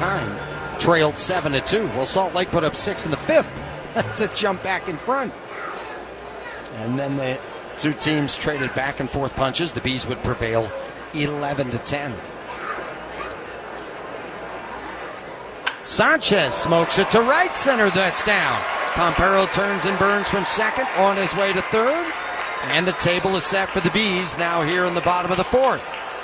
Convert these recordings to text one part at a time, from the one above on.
time trailed 7-2. Well, Salt Lake put up 6 in the 5th to jump back in front. And then the two teams traded back and forth punches. The Bees would prevail 11-10. Sanchez smokes it to right center. That's down. Pompero turns and burns from second on his way to third. And the table is set for the Bees now here in the bottom of the 4th.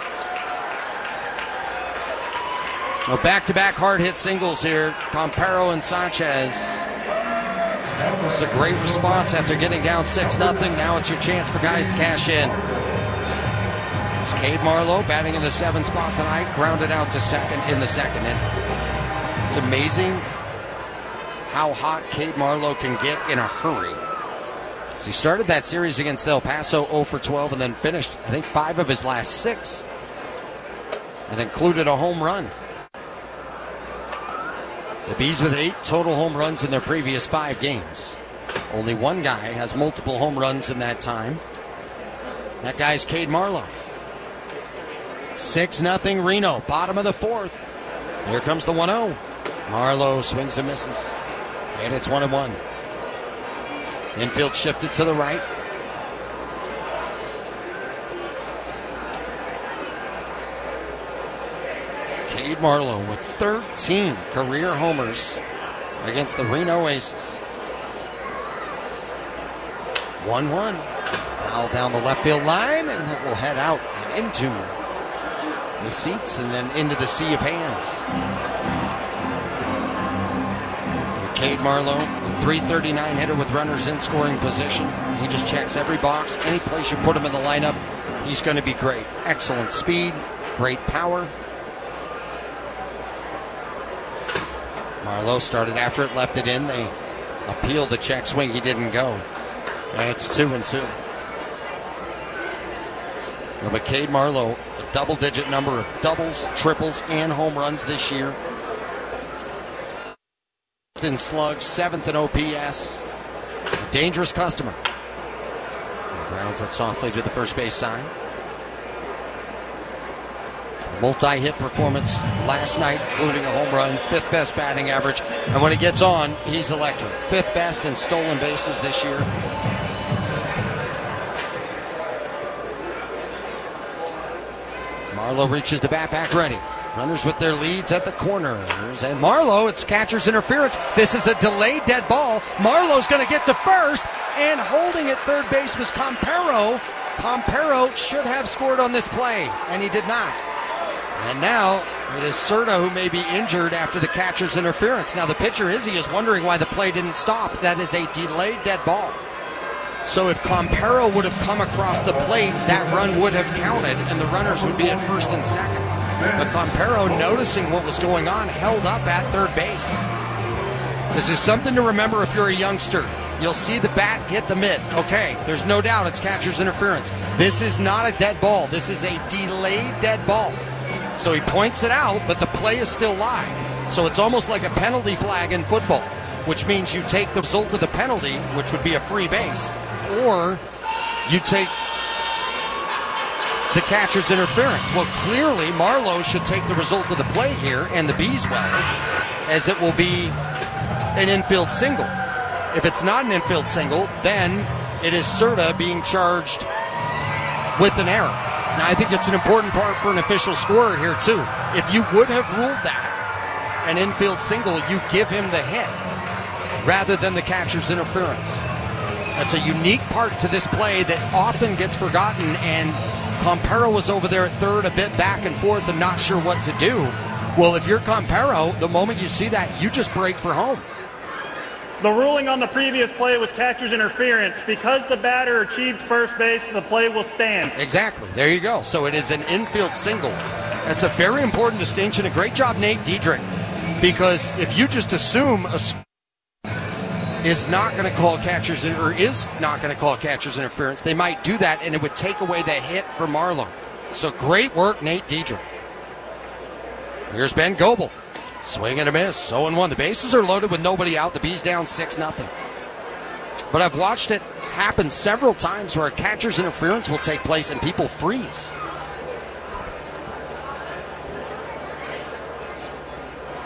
Well, back-to-back hard-hit singles here. Pompero and Sanchez. It's a great response after getting down 6-0. Now it's your chance for guys to cash in. It's Cade Marlowe batting in the 7th spot tonight. Grounded out to second in the second inning. It's amazing how hot Cade Marlowe can get in a hurry. So he started that series against El Paso 0-for-12 and then finished, I think, 5 of his last 6. And included a home run. The Bees with 8 total home runs in their previous 5 games. Only one guy has multiple home runs in that time. That guy's Cade Marlowe. 6-0 Reno, bottom of the 4th. Here comes the 1-0. Marlowe swings and misses. And it's 1-1. Infield shifted to the right. Cade Marlowe with 13 career homers against the Reno Aces. 1-1. Foul down the left field line, and that will head out and into the seats and then into the sea of hands. Cade Marlowe, a .339 hitter with runners in scoring position. He just checks every box. Any place you put him in the lineup, he's going to be great. Excellent speed, great power. Marlowe started after it, left it in. They appealed the check swing. He didn't go. And it's 2-2. But Cade Marlowe, a double-digit number of doubles, triples, and home runs this year. In slugs, 7th in OPS. A dangerous customer. He grounds it softly to the first base side. Multi-hit performance last night, including a home run, 5th best batting average. And when he gets on, he's electric. 5th best in stolen bases this year. Marlowe reaches the bat back ready. Runners with their leads at the corners. And Marlowe, it's catcher's interference. This is a delayed dead ball. Marlowe's going to get to first. And holding at third base was Pompero. Pompero should have scored on this play, and he did not. And now it is Cerda who may be injured after the catcher's interference. Now the pitcher, Izzy, is wondering why the play didn't stop. That is a delayed dead ball. So if Pompero would have come across the plate, that run would have counted, and the runners would be at first and second. But Pompero, noticing what was going on, held up at third base. This is something to remember if you're a youngster. You'll see the bat hit the mitt. Okay, there's no doubt it's catcher's interference. This is not a dead ball. This is a delayed dead ball. So he points it out, but the play is still live. So it's almost like a penalty flag in football, which means you take the result of the penalty, which would be a free base, or you take the catcher's interference. Well, clearly Marlowe should take the result of the play here, and the Bees will, as it will be an infield single. If it's not an infield single, then it is Cerda being charged with an error. Now, I think it's an important part for an official scorer here, too. If you would have ruled that an infield single, you give him the hit rather than the catcher's interference. That's a unique part to this play that often gets forgotten, and Pompero was over there at third a bit back and forth and not sure what to do. Well, if you're Pompero, the moment you see that, you just break for home. The ruling on the previous play was catcher's interference. Because the batter achieved first base, the play will stand. Exactly. There you go. So it is an infield single. That's a very important distinction. A great job, Nate Diedrich. Because if you just assume is not going to call catcher's interference, they might do that, and it would take away the hit for Marlowe. So great work, Nate Diedrich. Here's Ben Goebel. Swing and a miss. 0-1. The bases are loaded with nobody out. The Bees down 6-0. But I've watched it happen several times where a catcher's interference will take place and people freeze.